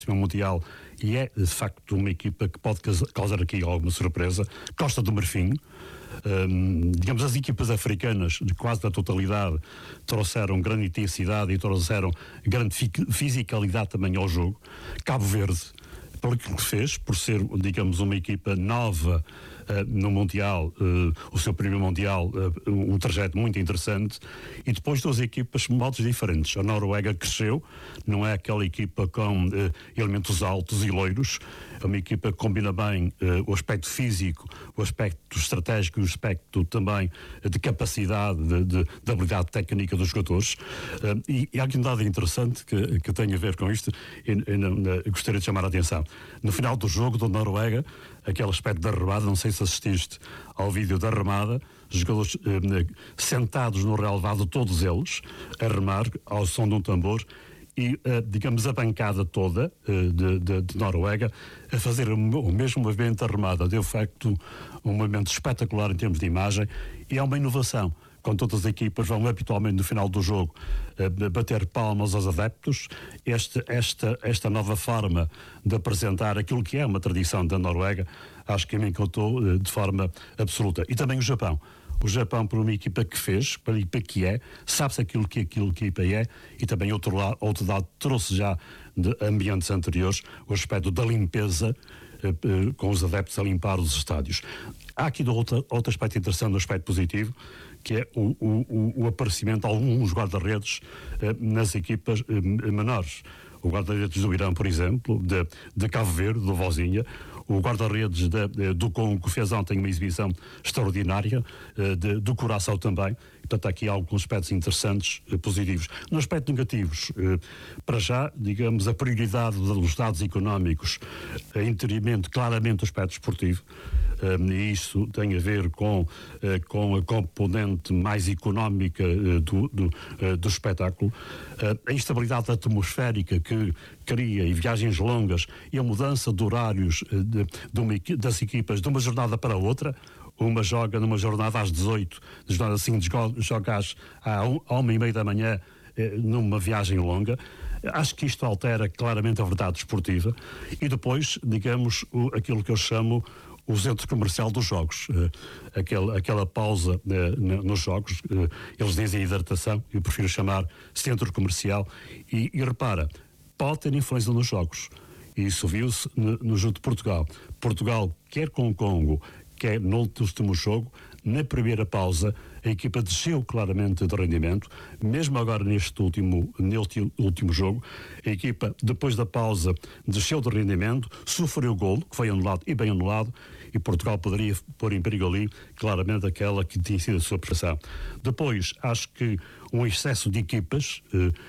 Mundial e é de facto uma equipa que pode causar aqui alguma surpresa. Costa do Marfim, digamos, as equipas africanas, de quase da totalidade, trouxeram grande intensidade e trouxeram grande fisicalidade também ao jogo. Cabo Verde, pelo que fez, por ser, digamos, uma equipa nova no Mundial, o seu primeiro Mundial, um trajeto muito interessante, e depois duas equipas de modos diferentes. A Noruega cresceu, não é aquela equipa com elementos altos e loiros, é uma equipa que combina bem o aspecto físico, o aspecto estratégico e o aspecto também de capacidade, de habilidade técnica dos jogadores. E há aqui um dado interessante que tem a ver com isto, e gostaria de chamar a atenção. No final do jogo da Noruega, aquele aspecto da remada, não sei se assististe ao vídeo da remada, jogadores sentados no relevado, todos eles, a remar ao som de um tambor, e, digamos, a bancada toda de Noruega a fazer o mesmo movimento da remada. Deu, de facto, um movimento espetacular em termos de imagem, e é uma inovação. Quando todas as equipas vão habitualmente no final do jogo bater palmas aos adeptos, esta nova forma de apresentar aquilo que é uma tradição da Noruega, acho que me encantou de forma absoluta. E também o Japão. O Japão, por uma equipa que fez, para a equipa que é, sabe-se aquilo que a equipa é, e também outro dado trouxe já de ambientes anteriores, o aspecto da limpeza, com os adeptos a limpar os estádios. Há aqui outro aspecto interessante, um aspecto positivo, que é o aparecimento de alguns guarda-redes nas equipas menores. O guarda-redes do Irão, por exemplo, de Cabo Verde, do Vozinha, o guarda-redes do Congo, que fez ontem uma exibição extraordinária, do Curaçao também. Portanto, há aqui alguns aspectos interessantes, positivos. No aspecto negativos, para já, digamos, a prioridade dos dados económicos, interiormente, claramente o aspecto esportivo, e isso tem a ver com a componente mais económica do espetáculo. A instabilidade atmosférica que cria, e viagens longas, e a mudança de horários das equipas de uma jornada para outra. Uma joga numa jornada às 18, de jornada assim joga às 1h30 da manhã, numa viagem longa. Acho que isto altera claramente a verdade esportiva. E depois, digamos, aquilo que eu chamo o centro comercial dos jogos, aquela pausa nos jogos, eles dizem hidratação, eu prefiro chamar centro comercial, e repara, pode ter influência nos jogos. Isso viu-se no jogo de Portugal. Portugal, quer com o Congo, quer no último jogo, na primeira pausa, a equipa desceu claramente de rendimento. Mesmo agora neste último jogo, a equipa, depois da pausa, desceu de rendimento, sofreu o golo, que foi anulado e bem anulado, e Portugal poderia pôr em perigo ali, claramente, aquela que tinha sido a sua prestação. Depois, acho que um excesso de equipas,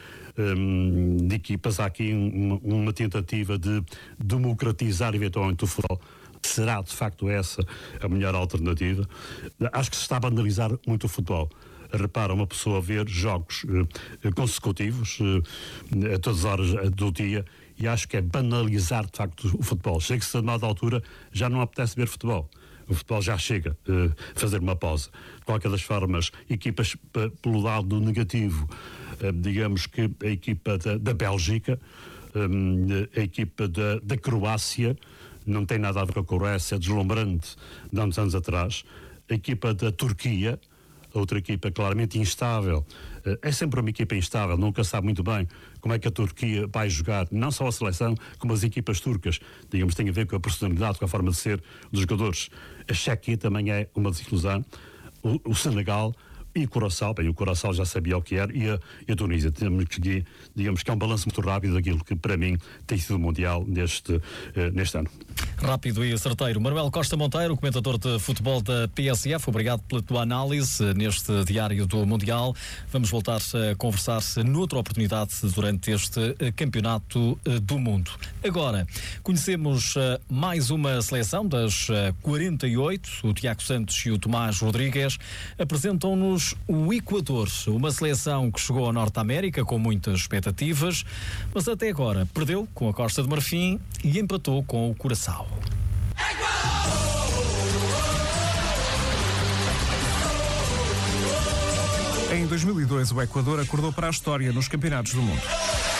há aqui uma tentativa de democratizar eventualmente o futebol. Será de facto essa a melhor alternativa? Acho que se está a banalizar muito o futebol. Repara, uma pessoa ver jogos consecutivos a todas as horas do dia, e acho que é banalizar de facto o futebol. Chega-se a dada altura, já não apetece ver futebol. O futebol já chega a fazer uma pausa. De qualquer das formas, equipas pelo lado negativo, digamos que a equipa da Bélgica, a equipa da Croácia, não tem nada a ver com a Croácia, é deslumbrante de há uns anos atrás. A equipa da Turquia, outra equipa claramente instável, é sempre uma equipa instável, nunca sabe muito bem como é que a Turquia vai jogar, não só a seleção, como as equipas turcas, digamos, tem a ver com a personalidade, com a forma de ser dos jogadores. A Chequia também é uma desilusão, o Senegal e o Curaçao, bem, o Curaçao já sabia o que era, e a Tunísia. Digamos que é um balanço muito rápido daquilo que para mim tem sido o Mundial neste ano. Rápido e certeiro. Manuel Costa Monteiro, comentador de futebol da TSF, obrigado pela tua análise neste diário do Mundial. Vamos voltar a conversar noutra oportunidade durante este Campeonato do Mundo. Agora, conhecemos mais uma seleção das 48. O Tiago Santos e o Tomás Rodrigues apresentam-nos o Equador, uma seleção que chegou à Norte América com muitas expectativas, mas até agora perdeu com a Costa de Marfim e empatou com o Curaçao. Em 2002, o Equador acordou para a história nos campeonatos do mundo.